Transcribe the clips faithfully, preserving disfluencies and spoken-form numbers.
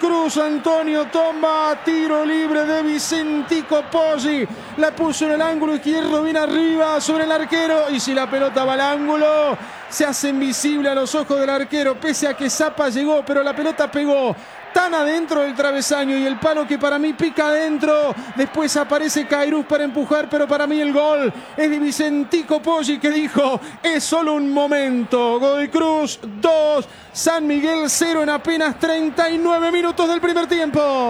Cruz. Antonio Tomba, tiro libre de Vicentico Poggi. La puso en el ángulo izquierdo, bien arriba sobre el arquero. Y si la pelota va al ángulo, se hace invisible a los ojos del arquero. Pese a que Zappa llegó, pero la pelota pegó tan adentro del travesaño y el palo que para mí pica adentro. Después aparece Cairuz para empujar, pero para mí el gol es de Vicentico Poggi, que dijo: es solo un momento. Godoy Cruz dos, San Miguel cero en apenas treinta y nueve minutos del primer tiempo.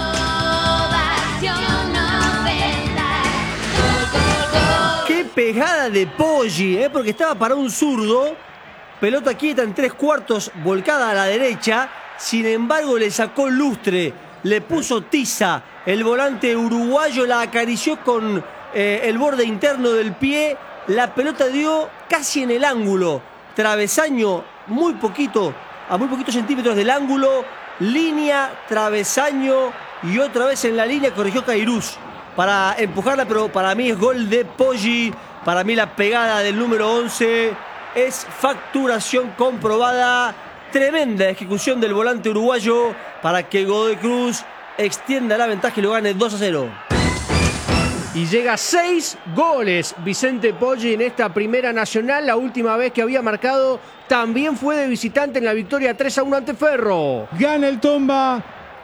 Qué pegada de Poggi, ¿eh? Porque estaba para un zurdo. Pelota quieta en tres cuartos, volcada a la derecha. Sin embargo, le sacó lustre, le puso tiza. El volante uruguayo la acarició con eh, el borde interno del pie. La pelota dio casi en el ángulo. Travesaño muy poquito, a muy poquitos centímetros del ángulo. Línea, travesaño y otra vez en la línea corrigió Cairuz para empujarla, pero para mí es gol de Poggi. Para mí la pegada del número once es facturación comprobada. Tremenda ejecución del volante uruguayo para que Godoy Cruz extienda la ventaja y lo gane dos a cero. Y llega a seis goles Vicente Poggi en esta primera nacional. La última vez que había marcado también fue de visitante en la victoria tres a uno ante Ferro. Gana el Tomba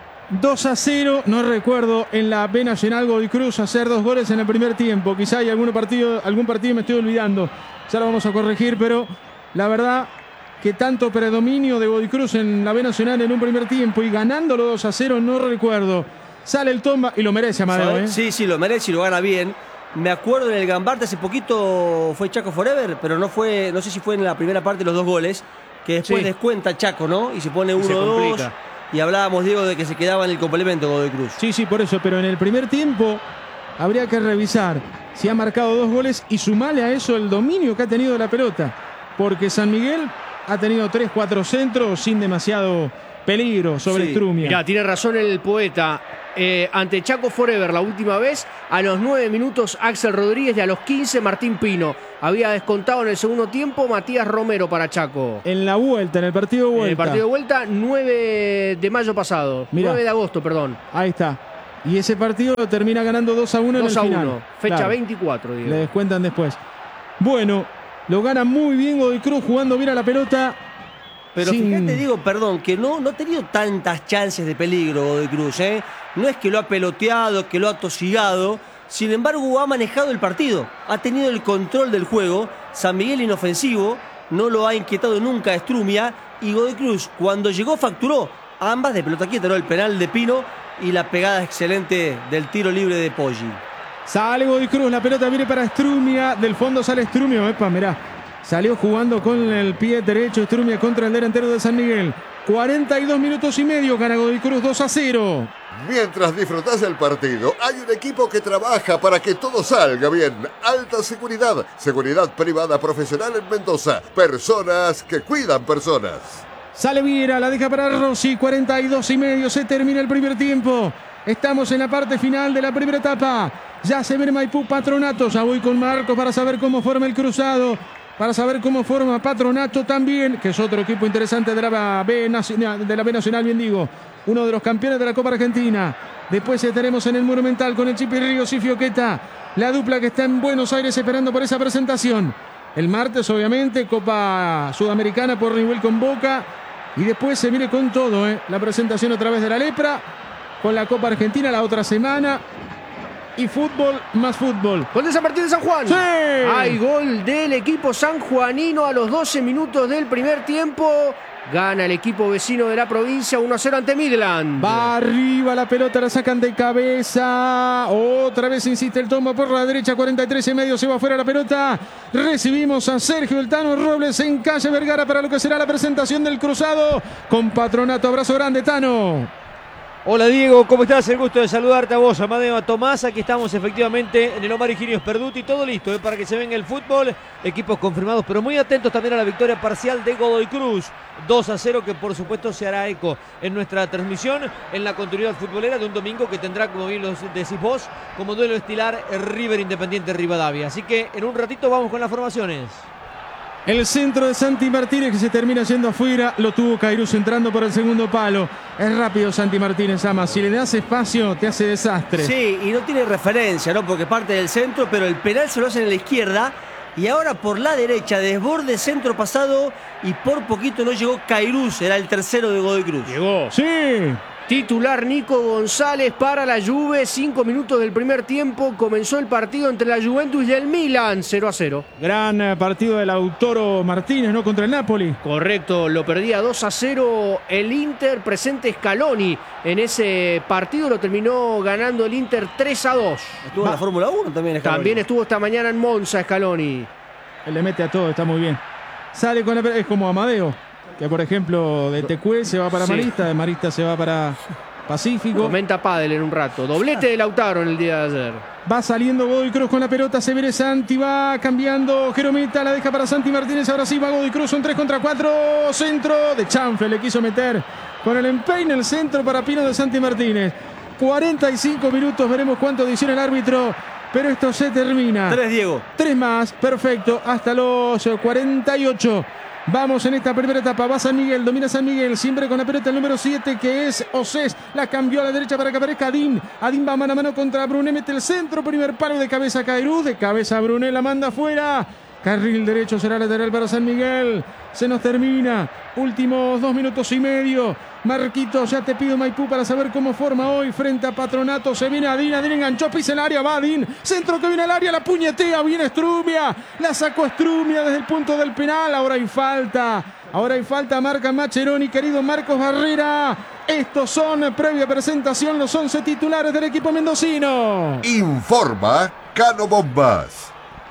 dos a cero. No recuerdo en la B Nacional Godoy Cruz hacer dos goles en el primer tiempo. Quizá hay algún partido, algún partido me estoy olvidando. Ya lo vamos a corregir, pero la verdad que tanto predominio de Godoy Cruz en la B Nacional en un primer tiempo y ganándolo dos a cero, no recuerdo. Sale el Tomba y lo merece, Amadeo, ¿eh? Sí, sí, lo merece y lo gana bien. Me acuerdo en el Gambarte hace poquito fue Chaco Forever, pero no fue, no sé si fue en la primera parte los dos goles, que después sí descuenta Chaco, ¿no? Y se pone uno dos. Y hablábamos, Diego, de que se quedaba en el complemento Godoy Cruz. Sí, sí, por eso, pero en el primer tiempo habría que revisar si ha marcado dos goles y sumarle a eso el dominio que ha tenido de la pelota, porque San Miguel ha tenido tres, cuatro centros sin demasiado peligro sobre sí. Strumia. Mirá, tiene razón el poeta. Eh, ante Chaco Forever la última vez, a los nueve minutos Axel Rodríguez y a los quince Martín Pino. Había descontado en el segundo tiempo Matías Romero para Chaco. En la vuelta, en el partido de vuelta. En el partido de vuelta, nueve de mayo pasado. Mirá. nueve de agosto, perdón. Ahí está. Y ese partido lo termina ganando dos a uno en el final. dos a uno, fecha claro. veinticuatro, digo. Le descuentan después. Bueno, lo gana muy bien Godoy Cruz jugando bien a la pelota. Pero sin... fíjate, Diego, perdón, que no, no ha tenido tantas chances de peligro Godoy Cruz, ¿eh? No es que lo ha peloteado, que lo ha tosigado. Sin embargo, ha manejado el partido. Ha tenido el control del juego. San Miguel inofensivo. No lo ha inquietado nunca a Strumia. Y Godoy Cruz, cuando llegó, facturó. Ambas de pelota quieta, ¿no? El penal de Pino y la pegada excelente del tiro libre de Poggi. Sale Godoy Cruz, la pelota viene para Strumia. Del fondo sale Strumia. Epa, mirá. Salió jugando con el pie derecho Strumia contra el delantero de San Miguel. cuarenta y dos minutos y medio, gana Godoy Cruz dos a cero. Mientras disfrutás del partido, hay un equipo que trabaja para que todo salga bien. Alta seguridad, seguridad privada profesional en Mendoza. Personas que cuidan personas. Sale Viera, la deja para Rossi, cuarenta y dos y medio, se termina el primer tiempo. Estamos en la parte final de la primera etapa. Ya se ve Maipú Patronato, ya voy con Marcos para saber cómo forma el cruzado. Para saber cómo forma Patronato también, que es otro equipo interesante de la B Nacional, de la B Nacional, bien digo. Uno de los campeones de la Copa Argentina. Después tenemos en el Monumental con el Chipi Ríos y Fioqueta. La dupla que está en Buenos Aires esperando por esa presentación. El martes, obviamente, Copa Sudamericana por nivel con Boca. Y después se viene con todo, ¿eh? La presentación a través de la Lepra. Con la Copa Argentina la otra semana. Y fútbol más fútbol. Gol de San Martín de San Juan. ¡Sí! Hay gol del equipo sanjuanino a los doce minutos del primer tiempo. Gana el equipo vecino de la provincia uno a cero ante Midland. Va arriba la pelota, la sacan de cabeza. Otra vez insiste el Tomba por la derecha, cuarenta y tres y medio, se va afuera la pelota. Recibimos a Sergio El Tano Robles en calle Vergara para lo que será la presentación del cruzado con Patronato. Abrazo grande, Tano. Hola Diego, ¿cómo estás? El gusto de saludarte a vos, Amadeo, a Tomás. Aquí estamos efectivamente en el Omar Higinius Perduti. Todo listo ¿eh? para que se venga el fútbol. Equipos confirmados, pero muy atentos también a la victoria parcial de Godoy Cruz. dos a cero, que por supuesto se hará eco en nuestra transmisión, en la continuidad futbolera de un domingo que tendrá, como bien lo decís vos, como duelo estilar River Independiente Rivadavia. Así que en un ratito vamos con las formaciones. El centro de Santi Martínez que se termina yendo afuera. Lo tuvo Cairuz entrando por el segundo palo. Es rápido Santi Martínez, Ama. Si le das espacio, te hace desastre. Sí, y no tiene referencia, ¿no? Porque parte del centro, pero el penal se lo hacen en la izquierda. Y ahora por la derecha, desborde centro pasado. Y por poquito no llegó Cairuz. Era el tercero de Godoy Cruz. Llegó. Sí. Titular Nico González para la Juve, cinco minutos del primer tiempo, comenzó el partido entre la Juventus y el Milan, cero a cero. Gran eh, partido del Lautaro Martínez, ¿no? Contra el Napoli. Correcto, lo perdía dos a cero el Inter, presente Scaloni. En ese partido lo terminó ganando el Inter tres a dos. Estuvo en la Fórmula uno también Scaloni. También estuvo esta mañana en Monza Scaloni. Él le mete a todo, está muy bien. Sale con la... Es como Amadeo, que por ejemplo de Tecué se va para Sí. Marista, de Marista se va para Pacífico. Comenta Padel en un rato. Doblete de Lautaro en el día de ayer. Va saliendo Godoy Cruz con la pelota, se viene Santi, va cambiando Jerometa, la deja para Santi Martínez, ahora sí va Godoy Cruz, son tres contra cuatro, centro de Chanfe, le quiso meter con el empeine el centro para Pino de Santi Martínez. cuarenta y cinco minutos, veremos cuánto dice el árbitro, pero esto se termina. Tres, Diego. Tres más, perfecto, hasta los cuarenta y ocho. Vamos en esta primera etapa, va San Miguel, domina San Miguel, siempre con la pelota el número siete que es Osés, la cambió a la derecha para que aparezca Adín, Adín va mano a mano contra Brunet, mete el centro, primer palo de cabeza Cairuz, de cabeza Brunet, la manda afuera, carril derecho será lateral para San Miguel, se nos termina, últimos dos minutos y medio, Marquitos, ya te pido Maipú para saber cómo forma hoy frente a Patronato, se viene Adín, Adín enganchó, pisa el área, va Adín, centro que viene al área, la puñetea, viene Strumia, la sacó Strumia desde el punto del penal, ahora hay falta, ahora hay falta, marca Macheroni, querido Marcos Barrera, estos son, previa presentación, los once titulares del equipo mendocino. Informa Cano Bombas.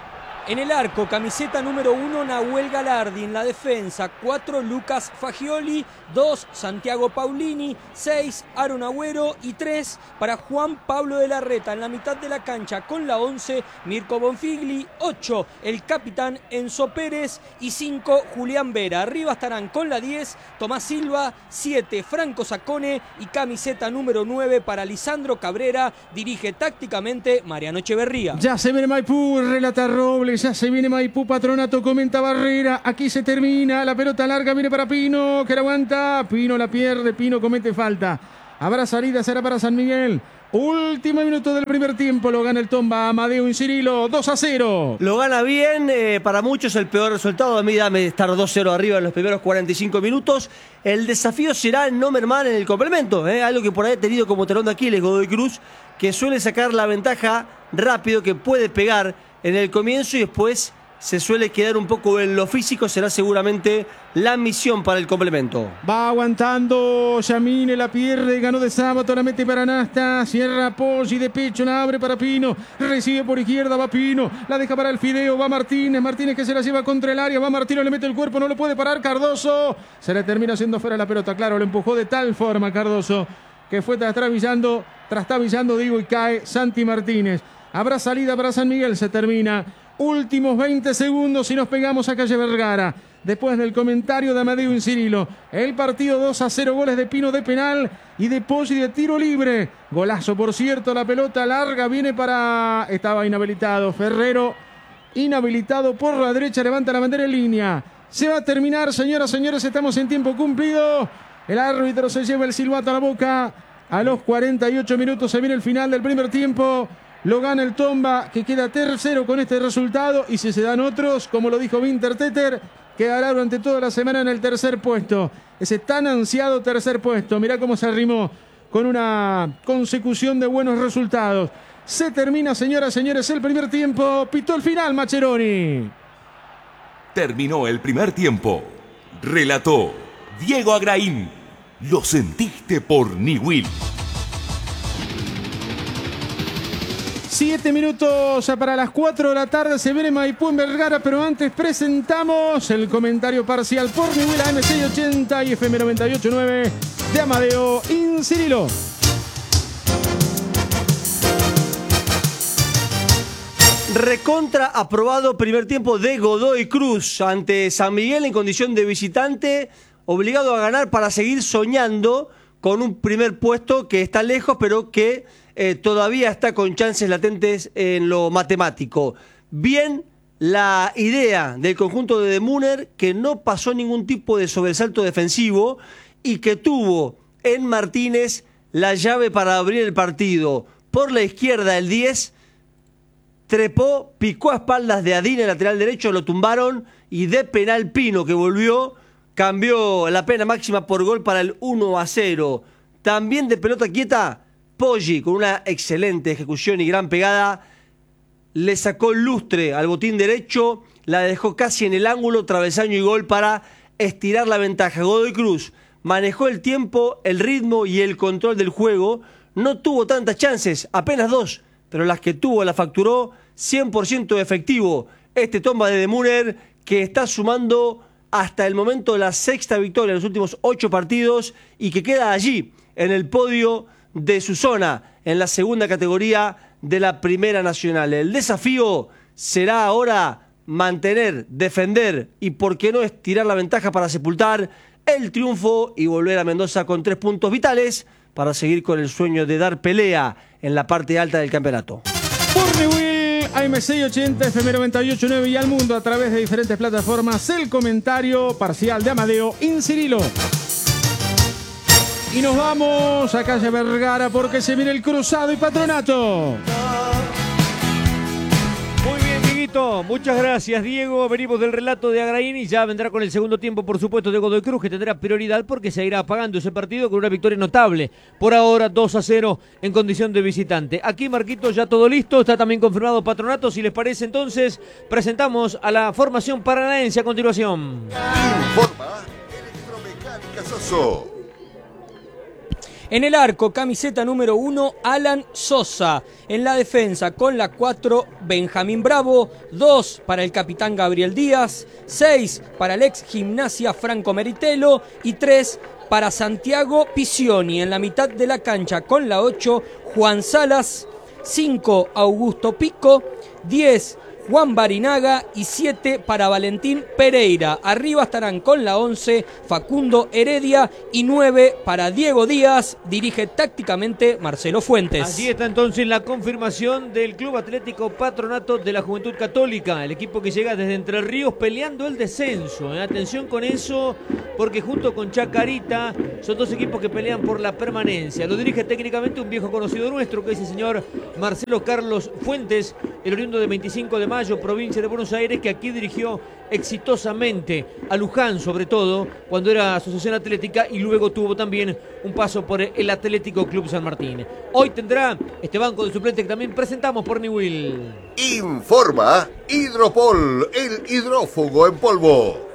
En el arco, camiseta número uno, Nahuel Galardi. En la defensa, cuatro, Lucas Fagioli. dos, Santiago Paulini. seis, Aaron Agüero. Y tres, para Juan Pablo de la Reta. En la mitad de la cancha, con la once, Mirko Bonfigli. ocho, el capitán Enzo Pérez. Y cinco, Julián Vera. Arriba estarán con la diez, Tomás Silva. siete, Franco Sacone. Y camiseta número nueve para Lisandro Cabrera. Dirige tácticamente Mariano Echeverría. Ya se viene Maipú, relata Robles, ya se viene Maipú, Patronato, comenta Barrera, aquí se termina, la pelota larga viene para Pino, que la aguanta, Pino la pierde, Pino comete falta, habrá salida, será para San Miguel, último minuto del primer tiempo, lo gana el Tomba, Amadeo Incirilo, dos a cero. Lo gana bien, eh, para muchos el peor resultado, a mí dame estar dos cero arriba en los primeros cuarenta y cinco minutos. El desafío será no mermar en el complemento, eh, algo que por ahí ha tenido como talón de Aquiles Godoy Cruz, que suele sacar la ventaja rápido, que puede pegar en el comienzo y después se suele quedar un poco en lo físico, será seguramente la misión para el complemento. Va aguantando Yamine, la pierde, ganó de sábado, la mete para Nasta, cierra Poggi de pecho, la abre para Pino, recibe por izquierda, va Pino, la deja para el Fideo, va Martínez, Martínez que se la lleva contra el área, va Martínez, le mete el cuerpo, no lo puede parar Cardoso, se le termina haciendo fuera la pelota, claro, lo empujó de tal forma Cardoso, que fue trastabillando, trastabillando digo, y cae Santi Martínez. Habrá salida para San Miguel, se termina. Últimos veinte segundos y nos pegamos a Calle Vergara. Después del comentario de Amadeo Incirilo. El partido dos a cero, goles de Pino de penal y de Poggi de tiro libre. Golazo, por cierto, la pelota larga viene para... Estaba inhabilitado Ferrero. Inhabilitado por la derecha, levanta la bandera en línea. Se va a terminar, señoras y señores, estamos en tiempo cumplido. El árbitro se lleva el silbato a la boca. A los cuarenta y ocho minutos se viene el final del primer tiempo. Lo gana el Tomba, que queda tercero con este resultado. Y si se dan otros, como lo dijo Winter Teter, quedará durante toda la semana en el tercer puesto. Ese tan ansiado tercer puesto. Mirá cómo se arrimó con una consecución de buenos resultados. Se termina, señoras y señores, el primer tiempo. Pitó el final, Macheroni. Terminó el primer tiempo. Relató Diego Agraín. Lo sentiste por Niwil. Siete minutos para las cuatro de la tarde, se viene Maipú en Vergara, pero antes presentamos el comentario parcial por Niwil A M seiscientos ochenta y F M noventa y ocho punto nueve de Amadeo Incirilo. Recontra aprobado primer tiempo de Godoy Cruz ante San Miguel en condición de visitante, obligado a ganar para seguir soñando con un primer puesto que está lejos, pero que eh, todavía está con chances latentes en lo matemático. Bien la idea del conjunto de De Munner, que no pasó ningún tipo de sobresalto defensivo y que tuvo en Martínez la llave para abrir el partido. Por la izquierda el diez trepó, picó a espaldas de Adín, el lateral derecho, lo tumbaron y de penal Pino, que volvió, cambió la pena máxima por gol para el uno a cero. También de pelota quieta, Poggi, con una excelente ejecución y gran pegada, le sacó lustre al botín derecho, la dejó casi en el ángulo, travesaño y gol para estirar la ventaja. Godoy Cruz manejó el tiempo, el ritmo y el control del juego. No tuvo tantas chances, apenas dos, pero las que tuvo la facturó. Cien por ciento efectivo este Tomba de De Munner, que está sumando hasta el momento la sexta victoria en los últimos ocho partidos y que queda allí en el podio de su zona en la segunda categoría de la Primera Nacional. El desafío será ahora mantener, defender y por qué no estirar la ventaja para sepultar el triunfo y volver a Mendoza con tres puntos vitales para seguir con el sueño de dar pelea en la parte alta del campeonato. Por Newell, A M seiscientos ochenta, F M noventa y ocho punto nueve y al mundo a través de diferentes plataformas, el comentario parcial de Amadeo Incirilo. Y nos vamos a calle Vergara porque se viene el Cruzado y Patronato. Muy bien, Dieguito. Muchas gracias, Diego. Venimos del relato de Agraín y ya vendrá con el segundo tiempo, por supuesto, de Godoy Cruz, que tendrá prioridad porque se irá apagando ese partido con una victoria notable. Por ahora, dos a cero en condición de visitante. Aquí, Marquito, ya todo listo. Está también confirmado Patronato. Si les parece, entonces, presentamos a la formación paranaense a continuación. Informa Electromecánica Soso. En el arco, camiseta número uno, Alan Sosa. En la defensa, con la cuatro, Benjamín Bravo. dos para el capitán Gabriel Díaz. seis para el ex Gimnasia Franco Meritelo. Y tres para Santiago Piccioni. En la mitad de la cancha, con la ocho, Juan Salas. cinco, Augusto Pico. diez, Juan Barinaga y siete para Valentín Pereira. Arriba estarán con la once Facundo Heredia y nueve para Diego Díaz. Dirige tácticamente Marcelo Fuentes. Así está entonces la confirmación del Club Atlético Patronato de la Juventud Católica, el equipo que llega desde Entre Ríos peleando el descenso. ¿eh? Atención con eso, porque junto con Chacarita son dos equipos que pelean por la permanencia. Lo dirige técnicamente un viejo conocido nuestro, que es el señor Marcelo Carlos Fuentes, el oriundo de veinticinco de mayo, provincia de Buenos Aires, que aquí dirigió exitosamente a Luján, sobre todo cuando era Asociación Atlética, y luego tuvo también un paso por el Atlético Club San Martín. Hoy tendrá este banco de suplentes que también presentamos por Newell. Informa Hidropol, el hidrófugo en polvo.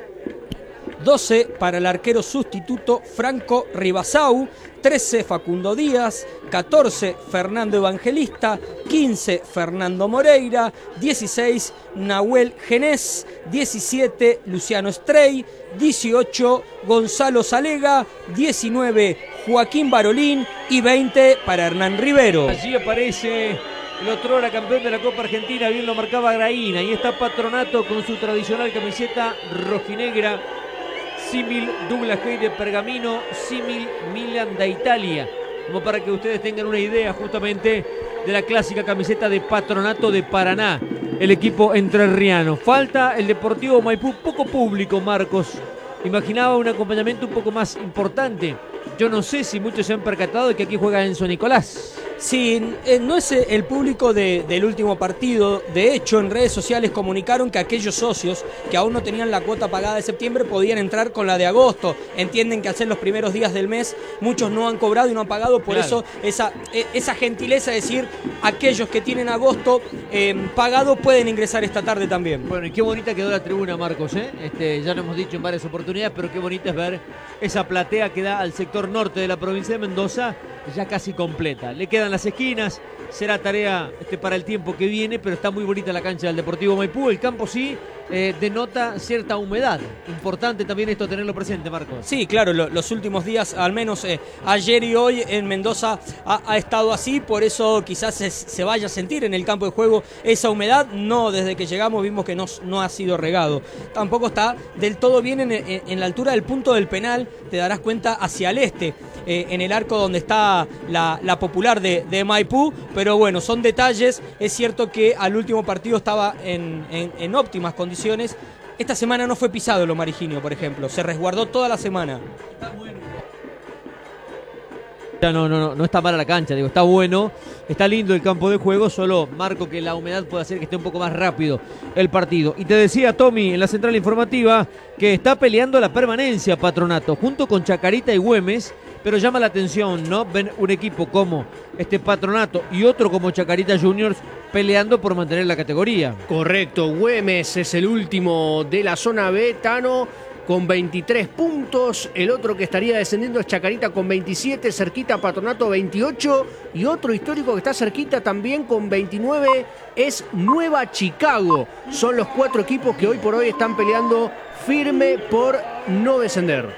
doce para el arquero sustituto Franco Ribasau. trece Facundo Díaz. catorce Fernando Evangelista. quince Fernando Moreira. dieciséis Nahuel Genés. diecisiete Luciano Estrey. dieciocho Gonzalo Salega. diecinueve Joaquín Barolín. Y veinte para Hernán Rivero. Allí aparece el otrora campeón de la Copa Argentina, bien lo marcaba Graína. Y está Patronato con su tradicional camiseta rojinegra, símil Douglas Hay de Pergamino, símil Milan de Italia, como para que ustedes tengan una idea justamente de la clásica camiseta de Patronato de Paraná, el equipo entrerriano. Falta el Deportivo Maipú, poco público, Marcos. Imaginaba un acompañamiento un poco más importante. Yo no sé si muchos se han percatado de que aquí juega Enzo Nicolás. Sí, eh, no es el público de, del último partido. De hecho, en redes sociales comunicaron que aquellos socios que aún no tenían la cuota pagada de septiembre podían entrar con la de agosto. Entienden que al ser los primeros días del mes, muchos no han cobrado y no han pagado. Por claro. eso esa, esa gentileza de decir, aquellos que tienen agosto eh, pagado pueden ingresar esta tarde también. Bueno, y qué bonita quedó la tribuna, Marcos. ¿eh? Este, ya lo hemos dicho en varias oportunidades, pero qué bonita es ver esa platea que da al sector norte de la provincia de Mendoza, ya casi completa. Le quedan las esquinas, será tarea este, para el tiempo que viene, pero está muy bonita la cancha del Deportivo Maipú. El campo sí, eh, denota cierta humedad. Importante también esto tenerlo presente, Marcos. Sí, claro, lo, los últimos días, al menos eh, ayer y hoy en Mendoza ha, ha estado así, por eso quizás se, se vaya a sentir en el campo de juego esa humedad. No, desde que llegamos vimos que no, no ha sido regado. Tampoco está del todo bien en, en, en la altura del punto del penal, te darás cuenta hacia el este, eh, en el arco donde está la, la popular de, de Maipú, pero bueno, son detalles. Es cierto que al último partido estaba en, en, en óptimas condiciones. Esta semana no fue pisado el Omar Higinio, por ejemplo. Se resguardó toda la semana. No, no, no, no está mala la cancha, digo, está bueno, está lindo el campo de juego, solo marco que la humedad puede hacer que esté un poco más rápido el partido. Y te decía Tommy en la central informativa que está peleando la permanencia Patronato, junto con Chacarita y Güemes, pero llama la atención, ¿no? Ven un equipo como este Patronato y otro como Chacarita Juniors peleando por mantener la categoría. Correcto, Güemes es el último de la zona B, Tano, con veintitrés puntos. El otro que estaría descendiendo es Chacarita con veintisiete, cerquita Patronato veintiocho. Y otro histórico que está cerquita también con veintinueve es Nueva Chicago. Son los cuatro equipos que hoy por hoy están peleando firme por no descender.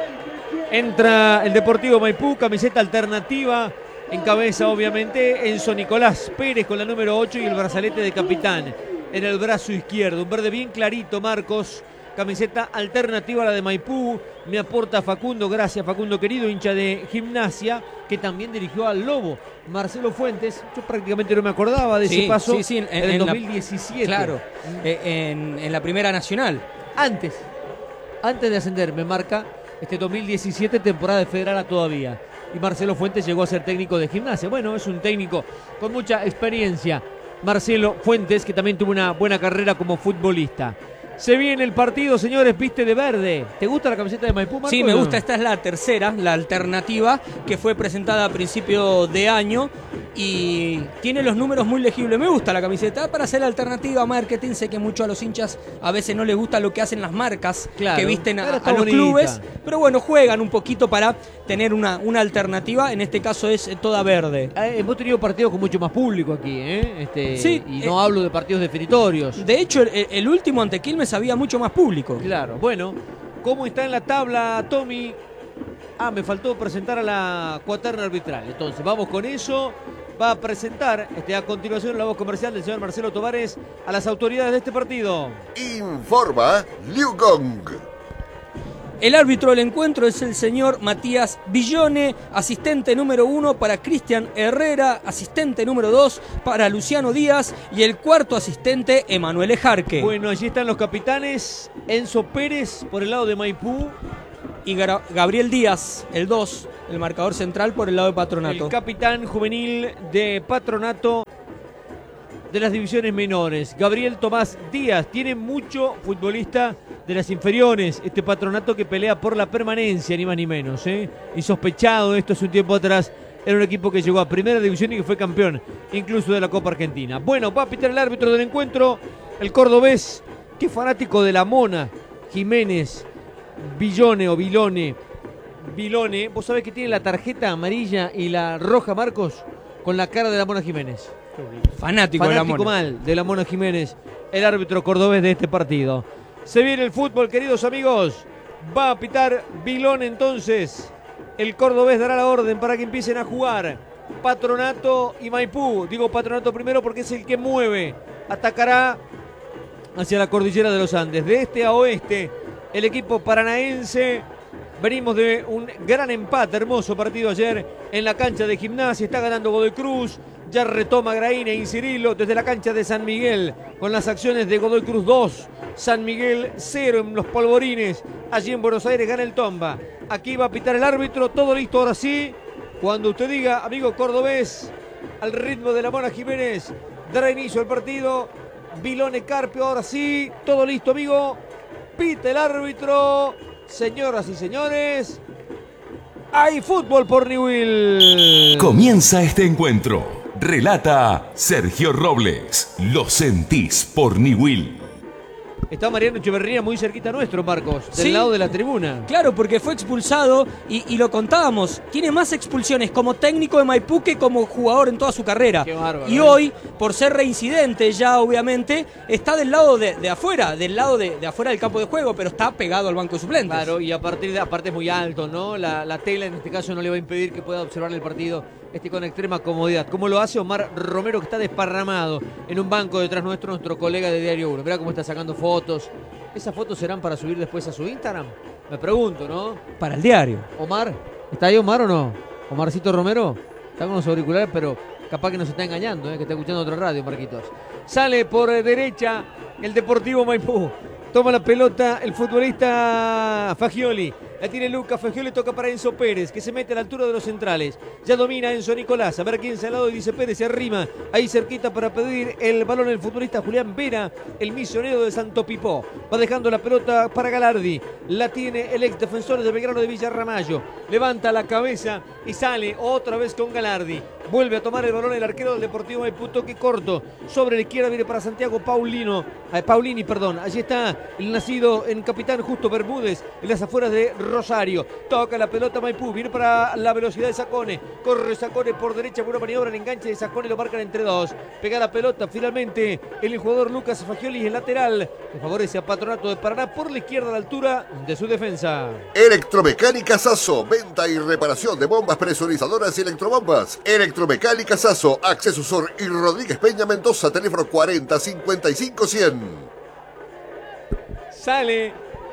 Entra el Deportivo Maipú, camiseta alternativa. Encabeza obviamente Enzo Nicolás Pérez con la número ocho y el brazalete de capitán en el brazo izquierdo. Un verde bien clarito, Marcos. Camiseta alternativa a la de Maipú. Me aporta Facundo, gracias Facundo querido, hincha de Gimnasia, que también dirigió al Lobo. Marcelo Fuentes, yo prácticamente no me acordaba de sí, ese paso sí, sí, en, en el en dos mil diecisiete. La, claro, en, en la Primera Nacional. Antes, antes de ascender, me marca este dos mil diecisiete, temporada de Federal A todavía. Y Marcelo Fuentes llegó a ser técnico de Gimnasia. Bueno, es un técnico con mucha experiencia. Marcelo Fuentes, que también tuvo una buena carrera como futbolista. Se viene el partido, señores, viste de verde. ¿Te gusta la camiseta de Maipú, Marcos? Sí, me gusta. Esta es la tercera, la alternativa, que fue presentada a principio de año y tiene los números muy legibles. Me gusta la camiseta para hacer la alternativa a marketing. Sé que mucho a los hinchas a veces no les gusta lo que hacen las marcas, claro, que visten a, a los clubes, pero bueno, juegan un poquito para tener una, una alternativa. En este caso es toda verde. Eh, hemos tenido partidos con mucho más público aquí, ¿eh? Este, sí, y no eh, hablo de partidos definitorios. De hecho, el, el último ante Quilmes había mucho más público. Claro, bueno, ¿cómo está en la tabla, Tommy? Ah, me faltó presentar a la cuaterna arbitral. Entonces, vamos con eso. Va a presentar este, a continuación la voz comercial del señor Marcelo Tovares a las autoridades de este partido. Informa Liu Gong. El árbitro del encuentro es el señor Matías Villone, asistente número uno para Cristian Herrera, asistente número dos para Luciano Díaz y el cuarto asistente Emanuel Ejarque. Bueno, allí están los capitanes, Enzo Pérez por el lado de Maipú. Y Gabriel Díaz, el dos, el marcador central por el lado de Patronato. El capitán juvenil de Patronato de las divisiones menores, Gabriel Tomás Díaz. Tiene mucho futbolista de las inferiores, este Patronato que pelea por la permanencia, ni más ni menos, ¿eh? Insospechado esto hace un tiempo atrás, era un equipo que llegó a primera división y que fue campeón, incluso de la Copa Argentina. Bueno, va a pitar el árbitro del encuentro, el cordobés, que fanático de la Mona, Jiménez, Villone o Vilone, Vilone, vos sabés que tiene la tarjeta amarilla y la roja, Marcos, con la cara de la Mona Jiménez. Fanático, Fanático de la Mona. mal de la Mona Jiménez, el árbitro cordobés de este partido. Se viene el fútbol, queridos amigos. Va a pitar Vilón entonces. El cordobés dará la orden para que empiecen a jugar Patronato y Maipú. Digo Patronato primero porque es el que mueve. Atacará hacia la cordillera de los Andes. De este a oeste, el equipo paranaense. Venimos de un gran empate, hermoso partido ayer en la cancha de Gimnasia. Está ganando Godoy Cruz. Ya retoma Graína y Cirilo desde la cancha de San Miguel con las acciones de Godoy Cruz dos, San Miguel cero en los Polvorines. Allí en Buenos Aires gana el Tomba. Aquí va a pitar el árbitro, todo listo ahora sí. Cuando usted diga, amigo cordobés, al ritmo de la Mona Jiménez, dará inicio al partido. Vilone Carpio, ahora sí, todo listo, amigo. Pita el árbitro. Señoras y señores, hay fútbol por Newell. Comienza este encuentro. Relata Sergio Robles. Lo sentís por Newell. Está Mariano Echeverría muy cerquita nuestro, Marcos, del Sí. lado de la tribuna. Claro, porque fue expulsado y, y lo contábamos. Tiene más expulsiones como técnico de Maipú que como jugador en toda su carrera. Qué bárbaro, y ¿eh? hoy, por ser reincidente ya obviamente, está del lado de, de afuera, del lado de, de afuera del campo de juego, pero está pegado al banco de suplentes. Claro, y a partir de, aparte es muy alto, ¿no? La, la tela en este caso no le va a impedir que pueda observar el partido este con extrema comodidad. Como lo hace Omar Romero, que está desparramado en un banco detrás nuestro, nuestro colega de Diario uno. Mirá cómo está sacando fotos. ¿Esas fotos serán para subir después a su Instagram? Me pregunto, ¿no? Para el diario. Omar, ¿está ahí Omar o no? Omarcito Romero, está con los auriculares, pero capaz que nos está engañando, ¿eh? Que está escuchando otra radio, Marquitos. Sale por derecha el Deportivo Maipú. Toma la pelota el futbolista Fagioli. La tiene Lucas, Fagioli toca para Enzo Pérez, que se mete a la altura de los centrales. Ya domina Enzo Nicolás. A ver quién se al lado y dice Pérez, se arrima ahí cerquita para pedir el balón el futbolista Julián Vera, el misionero de Santo Pipó. Va dejando la pelota para Galardi. La tiene el ex defensor de Belgrano de Villarramayo. Levanta la cabeza y sale otra vez con Galardi. Vuelve a tomar el balón el arquero del Deportivo Maipú, toque corto. Sobre la izquierda viene para Santiago Paulino. Eh, Paulini, perdón. Allí está el nacido en Capitán Justo Bermúdez, en las afueras de Rosario. Toca la pelota Maipú, viene para la velocidad de Sacone. Corre Sacone por derecha, buena maniobra, el enganche de Sacone, lo marcan entre dos. Pega la pelota finalmente el jugador Lucas Fagioli, el lateral, que favorece a Patronato de Paraná por la izquierda a la altura de su defensa. Electromecánica Sasso, venta y reparación de bombas presurizadoras y electrobombas. Electromecánica Sasso, Acceso Sur y Rodríguez Peña Mendoza, teléfono cuarenta cincuenta y cinco cien. Sale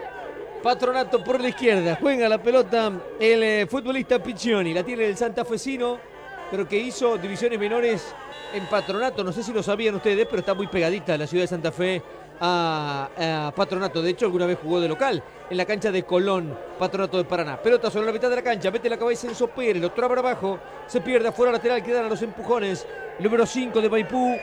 Patronato por la izquierda, juega la pelota el eh, futbolista Piccioni, la tiene el santafesino, pero que hizo divisiones menores en Patronato, no sé si lo sabían ustedes, pero está muy pegadita la ciudad de Santa Fe a, a Patronato. De hecho, alguna vez jugó de local en la cancha de Colón, Patronato de Paraná. Pelota sobre la mitad de la cancha, mete la cabeza Enzo Pérez, lo traba abajo, se pierde afuera lateral, quedan a los empujones. Número cinco de Maipú,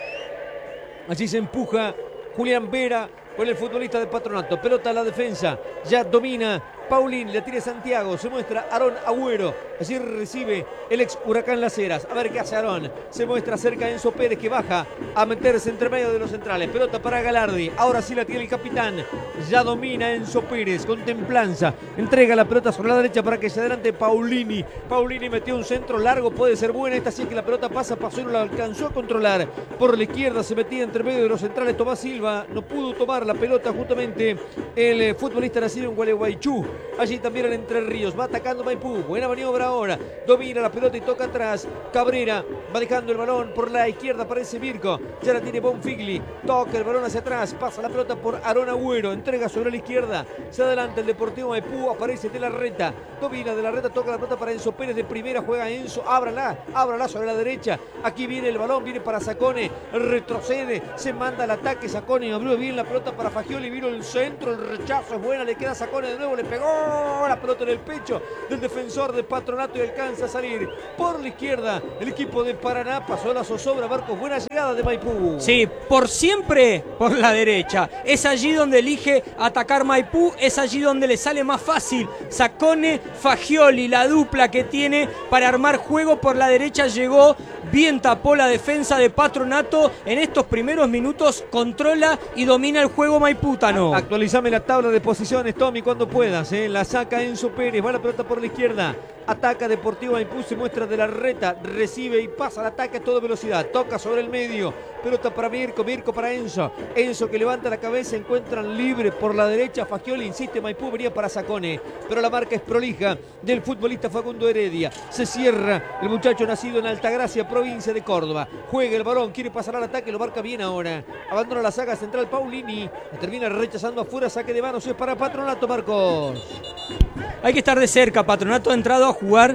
allí se empuja Julián Vera con el futbolista de Patronato. Pelota a la defensa, ya domina Paulín, le tira Santiago, se muestra Aarón Agüero, allí recibe el ex Huracán Las Heras. A ver qué hace Aarón, se muestra cerca Enzo Pérez, que baja a meterse entre medio de los centrales. Pelota para Galardi, ahora sí la tiene el capitán, ya domina Enzo Pérez con templanza, entrega la pelota sobre la derecha para que se adelante Paulini. Paulini metió un centro largo, puede ser buena esta, sí que la pelota pasa, pasó y no la alcanzó a controlar. Por la izquierda se metía entre medio de los centrales Tomás Silva, no pudo tomar la pelota justamente el eh, futbolista nacido en Gualeguaychú. Allí también en Entre Ríos, va atacando Maipú, buena maniobra ahora, domina la pelota y toca atrás, Cabrera va dejando el balón por la izquierda, aparece Mirko, ya la tiene Bonfigli, toca el balón hacia atrás, pasa la pelota por Aarón Agüero, entrega sobre la izquierda, se adelanta el Deportivo Maipú, aparece De la Reta, domina De la Reta, toca la pelota para Enzo Pérez, de primera juega Enzo, ábrala, ábrala sobre la derecha, aquí viene el balón, viene para Sacone, retrocede, se manda al ataque, Sacone abrió bien la pelota para Fagioli, vino el centro, el rechazo es buena, le queda Sacone de nuevo, le pegó la pelota en el pecho del defensor de Patronato y alcanza a salir por la izquierda el equipo de Paraná. Pasó la zozobra, Marcos, buena llegada de Maipú. Sí, por siempre por la derecha. Es allí donde elige atacar Maipú, es allí donde le sale más fácil. Sacone, Fagioli, la dupla que tiene para armar juego por la derecha llegó, bien tapó la defensa de Patronato. En estos primeros minutos controla y domina el juego maipútano. Actualizame la tabla de posiciones, Tommy, cuando puedas. ¿eh? La saca Enzo Pérez, va la pelota por la izquierda. Ataca Deportivo Maipú, se muestra De la Reta, recibe y pasa al ataque a toda velocidad. Toca sobre el medio, pelota para Mirko, Mirko para Enzo. Enzo que levanta la cabeza, encuentran libre por la derecha. Fagioli insiste, Maipú venía para Sacone, pero la marca es prolija del futbolista Facundo Heredia. Se cierra el muchacho nacido en Altagracia, provincia de Córdoba. Juega el balón, quiere pasar al ataque, lo marca bien ahora. Abandona la saga central Paulini, la termina rechazando afuera, saque de manos, es para Patronato, Marcos. Hay que estar de cerca, Patronato ha entrado a jugar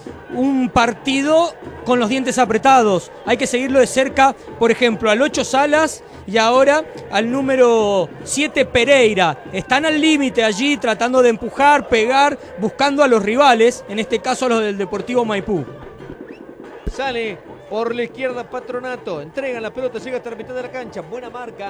un partido con los dientes apretados. Hay que seguirlo de cerca, por ejemplo, al ocho Salas y ahora al número siete Pereira. Están al límite allí tratando de empujar, pegar, buscando a los rivales, en este caso a los del Deportivo Maipú. Sale por la izquierda Patronato, entrega la pelota, llega hasta la mitad de la cancha, buena marca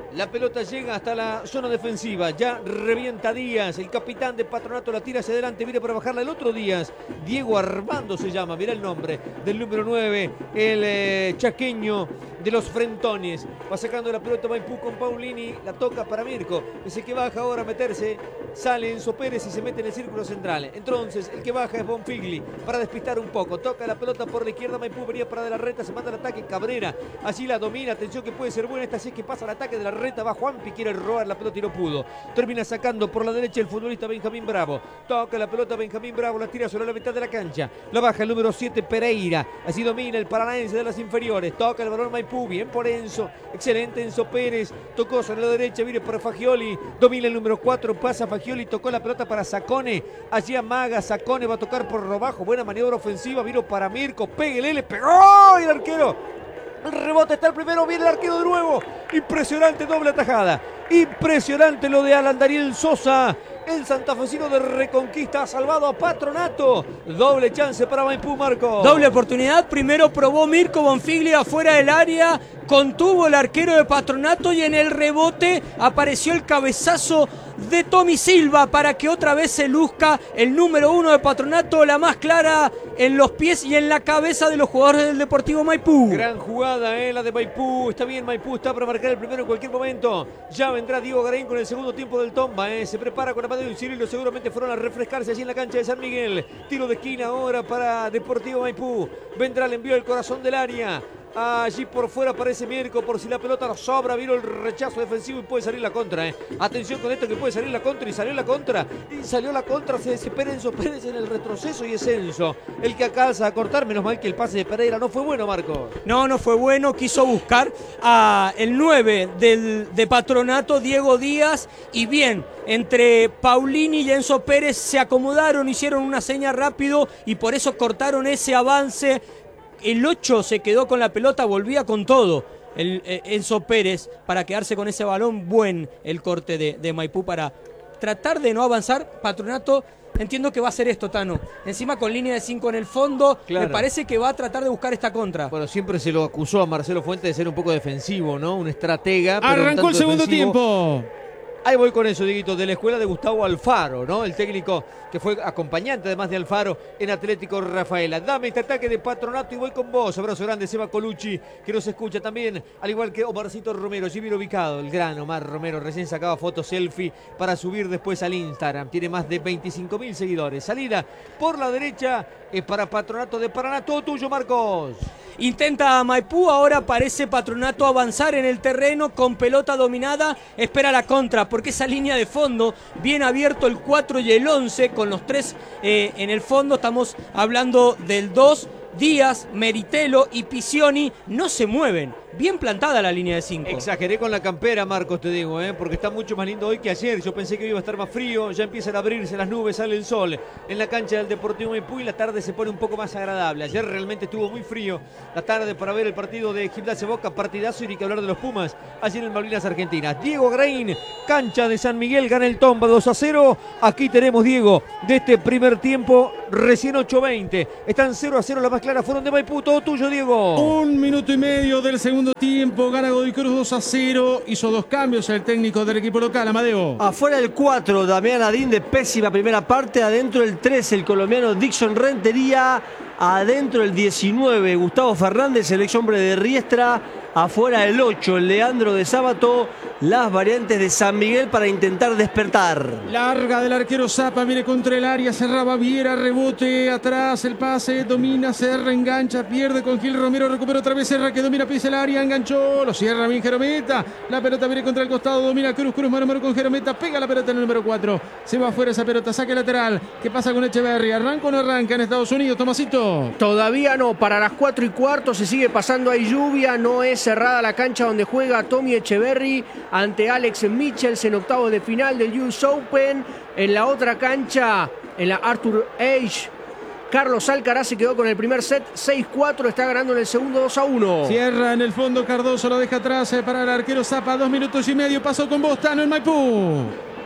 La pelota llega hasta la zona defensiva. Ya revienta Díaz. El capitán de Patronato la tira hacia adelante. Viene para bajarla el otro Díaz. Diego Armando se llama. Mira el nombre del número nueve. El eh, chaqueño de los Frentones. Va sacando la pelota Maipú con Paulini. La toca para Mirko. Ese que baja ahora a meterse. Sale Enzo Pérez y se mete en el círculo central. Entonces el que baja es Bonfigli para despistar un poco. Toca la pelota por la izquierda. Maipú venía para de la Reta. Se manda el ataque Cabrera. Allí la domina. Atención que puede ser buena. Esta sí es que pasa el ataque de la Reta. Va Juanpi. Quiere robar la pelota y no pudo. Termina sacando por la derecha el futbolista Benjamín Bravo. Toca la pelota Benjamín Bravo. La tira sobre la mitad de la cancha. La baja el número siete Pereira. Así domina el paranaense de las inferiores. Toca el balón Maipú. Bien por Enzo. Excelente Enzo Pérez. Tocó sobre la derecha. Viene para Fagioli. Domina el número cuatro. Pasa Fagioli. Tocó la pelota para Sacone. Allí amaga. Sacone va a tocar por Robajo. Buena maniobra ofensiva. Vino para Mirko. Péguele. Le pegó. Y el arquero. El rebote está el primero. Viene el arquero de nuevo. Impresionante doble atajada. Impresionante lo de Alan Dariel Sosa. El santafesino de Reconquista ha salvado a Patronato. Doble chance para Maipú, Marco. Doble oportunidad. Primero probó Mirko Bonfigli afuera del área. Contuvo el arquero de Patronato y en el rebote apareció el cabezazo de Tommy Silva para que otra vez se luzca el número uno de Patronato, la más clara en los pies y en la cabeza de los jugadores del Deportivo Maipú. Gran jugada, eh, la de Maipú. Está bien Maipú, está para marcar el primero en cualquier momento. Ya vendrá Diego Garín con el segundo tiempo del Tomba. Eh. Se prepara con Amadeo y Cirilo. Seguramente fueron a refrescarse allí en la cancha de San Miguel. Tiro de esquina ahora para Deportivo Maipú. Vendrá el envío del corazón del área. Allí por fuera aparece Mirko por si la pelota nos sobra. Vino el rechazo defensivo y puede salir la contra. Eh. Atención con esto que puede salir la contra y salió la contra. Y salió la contra. Se desespera Enzo Pérez en el retroceso y es Enzo el que alcanza a cortar. Menos mal que el pase de Pereira no fue bueno, Marco. No, no fue bueno. Quiso buscar a el nueve del, de Patronato, Diego Díaz. Y bien, entre Paulini y Enzo Pérez se acomodaron, hicieron una seña rápido y por eso cortaron ese avance. El ocho se quedó con la pelota, volvía con todo el, eh, Enzo Pérez para quedarse con ese balón. Buen el corte de, de Maipú para tratar de no avanzar. Patronato, entiendo que va a hacer esto, Tano. Encima con línea de cinco en el fondo, claro. Me parece que va a tratar de buscar esta contra. Bueno, siempre se lo acusó a Marcelo Fuentes de ser un poco defensivo, ¿no? Un estratega. Pero arrancó un el segundo defensivo. tiempo. Ahí voy con eso, Dieguito, de la escuela de Gustavo Alfaro, ¿no? El técnico que fue acompañante además de Alfaro en Atlético Rafaela. Dame este ataque de Patronato y voy con vos. Abrazo grande, Seba Colucci, que nos escucha también, al igual que Omarcito Romero. Allí bien ubicado, el gran Omar Romero, recién sacaba fotos selfie para subir después al Instagram. Tiene más de veinticinco mil seguidores. Salida por la derecha es para Patronato de Paraná. Todo tuyo, Marcos. Intenta Maipú, ahora parece Patronato avanzar en el terreno con pelota dominada, espera la contra, porque esa línea de fondo, bien abierto el cuatro y el once, con los tres eh, en el fondo, estamos hablando del dos, Díaz, Meritelo y Pisioni, no se mueven. Bien plantada la línea de cinco. Exageré con la campera, Marcos, te digo, ¿eh? Porque está mucho más lindo hoy que ayer. Yo pensé que hoy iba a estar más frío. Ya empiezan a abrirse las nubes, sale el sol en la cancha del Deportivo Maipú y la tarde se pone un poco más agradable. Ayer realmente estuvo muy frío la tarde para ver el partido de Gimnasia Boca. Partidazo y ni que hablar de los Pumas allí en el Malvinas Argentinas. Diego Grain, cancha de San Miguel, gana el Tomba dos a cero. Aquí tenemos, Diego, de este primer tiempo, recién ocho veinte. Están cero a cero, las más claras fueron de Maipú. Todo tuyo, Diego. Un minuto y medio del segundo tiempo, gana Godoy Cruz dos a cero, hizo dos cambios el técnico del equipo local, Amadeo. Afuera el cuatro, Damián Adín de pésima primera parte, adentro el tres, el colombiano Dixon Rentería, adentro el diecinueve, Gustavo Fernández, el ex hombre de Riestra, afuera el ocho, el Leandro de Sábato, las variantes de San Miguel para intentar despertar. Larga del arquero Zapa, viene contra el área, cerraba Viera, rebote, atrás el pase, domina, Serra, engancha, pierde con Gil Romero, recupera otra vez Serra que domina, pisa el área, enganchó, lo cierra bien Jerometa, la pelota viene contra el costado, domina Cruz, Cruz, mano a mano con Jerometa, pega la pelota en el número cuatro, se va afuera esa pelota, saque lateral, ¿qué pasa con Echeverri? ¿Arranca o no arranca en Estados Unidos, Tomasito? Todavía no, para las cuatro y cuarto se sigue pasando, hay lluvia, no es cerrada la cancha donde juega Tommy Echeverri ante Alex Michels en octavos de final del U S Open. En la otra cancha, en la Arthur Ashe, Carlos Alcaraz se quedó con el primer set seis cuatro, está ganando en el segundo dos a uno. Cierra en el fondo Cardoso, lo deja atrás para el arquero Zapa, dos minutos y medio, pasó con Bostano en Maipú.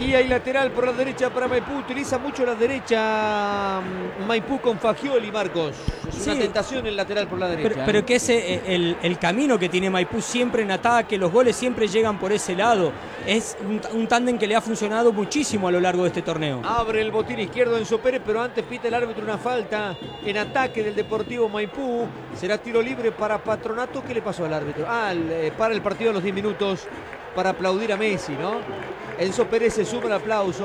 Y hay lateral por la derecha para Maipú. Utiliza mucho la derecha Maipú con Fagioli, Marcos. Es una Sí. tentación el lateral por la derecha. Pero, ¿eh? pero que ese el, el camino que tiene Maipú siempre en ataque, los goles siempre llegan por ese lado. Es un, un tándem que le ha funcionado muchísimo a lo largo de este torneo. Abre el botín izquierdo Enzo Pérez, pero antes pita el árbitro una falta en ataque del Deportivo Maipú. Será tiro libre para Patronato. ¿Qué le pasó al árbitro? Ah, el, eh, para el partido a los diez minutos para aplaudir a Messi, ¿no? Enzo Pérez se suma al aplauso.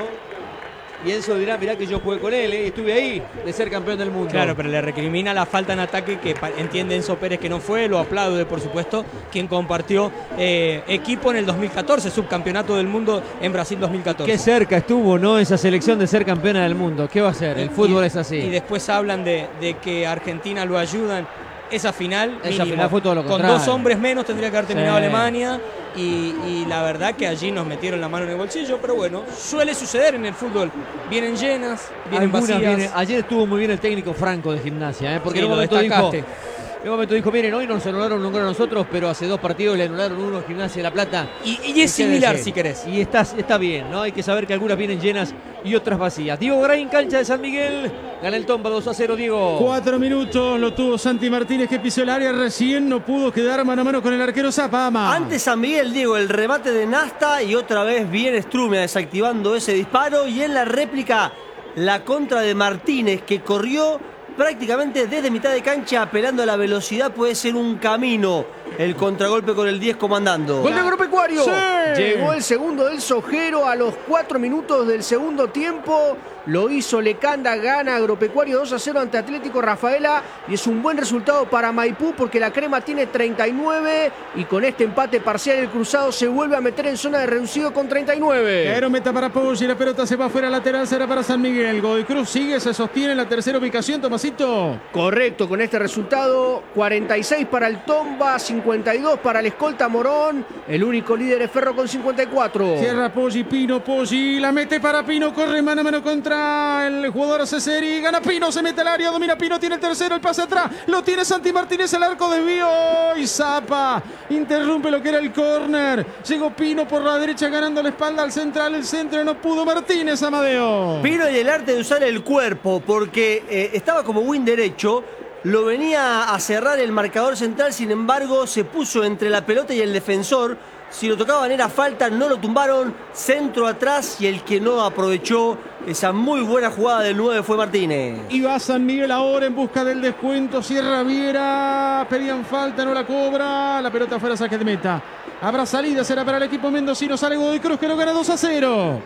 Y Enzo dirá, mirá que yo jugué con él, ¿eh? Estuve ahí de ser campeón del mundo. Claro, pero le recrimina la falta en ataque que pa- entiende Enzo Pérez que no fue, lo aplaude por supuesto, quien compartió eh, equipo en el dos mil catorce, subcampeonato del mundo en Brasil dos mil catorce. Qué cerca estuvo, ¿no? Esa selección de ser campeona del mundo. ¿Qué va a hacer? El fútbol Y- es así. Y después hablan de, de que Argentina lo ayudan. Esa final, Esa mínimo, final fue todo lo con contrario. dos hombres menos tendría que haber terminado Sí. Alemania. Y, y la verdad que allí nos metieron la mano en el bolsillo, pero bueno, suele suceder en el fútbol. Vienen llenas, vienen Algunas vacías. vienen- Ayer estuvo muy bien el técnico Franco de Gimnasia, ¿eh? Porque Sí, en un lo momento dijo, destacaste. en un momento dijo, miren, hoy nos anularon un gol a nosotros, pero hace dos partidos le anularon uno a Gimnasia de La Plata. Y, y es similar, Quédese. si querés. Y está, está bien, ¿no? Hay que saber que algunas vienen llenas y otras vacías. Diego Grain, cancha de San Miguel. Gana el Tomba dos a cero, Diego. Cuatro minutos lo tuvo Santi Martínez, que pisó el área recién, no pudo quedar mano a mano con el arquero Zapama. Ante San Miguel, Diego, el remate de Nasta y otra vez viene Strumia desactivando ese disparo. Y en la réplica, la contra de Martínez, que corrió prácticamente desde mitad de cancha apelando a la velocidad. Puede ser un camino el contragolpe con el diez comandando. Gol de Agropecuario. Sí. Llegó el segundo del Sojero a los cuatro minutos del segundo tiempo. Lo hizo Lecanda, gana Agropecuario dos a cero ante Atlético Rafaela. Y es un buen resultado para Maipú porque la Crema tiene treinta y nueve. Y con este empate parcial el Cruzado se vuelve a meter en zona de reducido con treinta y nueve. Caero meta para Poggi, la pelota se va afuera lateral, será para San Miguel. Godoy Cruz sigue, se sostiene en la tercera ubicación, Tomasito. Correcto, con este resultado, cuarenta y seis para el Tomba, cincuenta y dos para el Escolta Morón. El único líder es Ferro con cincuenta y cuatro. Cierra Poggi, Pino, Poggi, la mete para Pino, corre mano a mano contra el jugador Ceseri, gana Pino, se mete al área, domina Pino, tiene el tercero, el pase atrás, lo tiene Santi Martínez, el arco desvío y Zapa, interrumpe lo que era el córner, llegó Pino por la derecha ganando la espalda al central, el centro no pudo Martínez, Amadeo. Pino y el arte de usar el cuerpo, porque eh, estaba como win derecho, lo venía a cerrar el marcador central, sin embargo se puso entre la pelota y el defensor. Si lo tocaban era falta, no lo tumbaron, centro atrás, y el que no aprovechó esa muy buena jugada del nueve fue Martínez. Y va San Miguel ahora en busca del descuento, Sierra Viera, pedían falta, no la cobra, la pelota fuera, saque de meta. Habrá salida, será para el equipo mendocino, sale Godoy Cruz que lo gana dos a cero.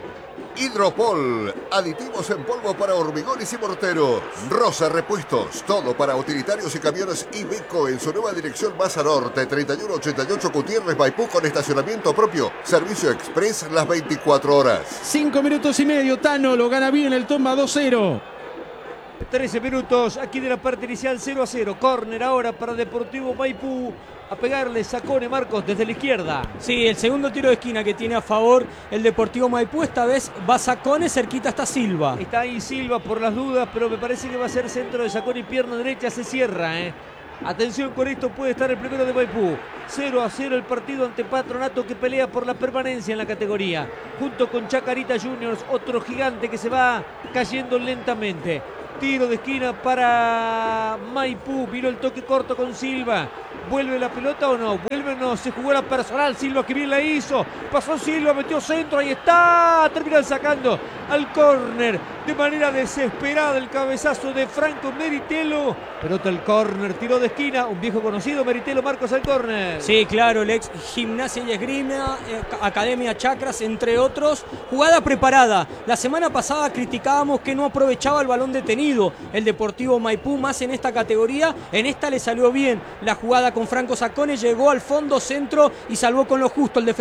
Hidropol, aditivos en polvo para hormigones y morteros. Rosa Repuestos, todo para utilitarios y camiones Iveco en su nueva dirección Maza Norte, treinta y uno ochenta y ocho Gutiérrez, Maipú, con estacionamiento propio. Servicio express las veinticuatro horas. Cinco minutos y medio, Tano lo gana bien el Tomba dos cero. trece minutos aquí de la parte inicial, cero a cero. Córner ahora para Deportivo Maipú. A pegarle Sacone, Marcos, desde la izquierda. Sí, el segundo tiro de esquina que tiene a favor el Deportivo Maipú. Esta vez va Sacone, cerquita está Silva. Está ahí Silva por las dudas, pero me parece que va a ser centro de Sacone y pierna derecha se cierra, ¿eh? Atención con esto, puede estar el primero de Maipú. cero a cero el partido ante Patronato, que pelea por la permanencia en la categoría. Junto con Chacarita Juniors, otro gigante que se va cayendo lentamente. Tiro de esquina para Maipú. Vino el toque corto con Silva. ¿Vuelve la pelota o no? ¿Vuelve o no? Se jugó la personal. Silva, que bien la hizo. Pasó Silva, metió centro. Ahí está. Terminan sacando al córner de manera desesperada el cabezazo de Franco Meritelo. Pelota al córner. Tiró de esquina. Un viejo conocido, Meritelo, Marcos, al córner. Sí, claro, el ex Gimnasia y Esgrima, eh, Academia Chacras, entre otros. Jugada preparada. La semana pasada criticábamos que no aprovechaba el balón detenido el Deportivo Maipú, más en esta categoría. En esta le salió bien la jugada con Franco Sacone, llegó al fondo centro y salvó con lo justo el defensor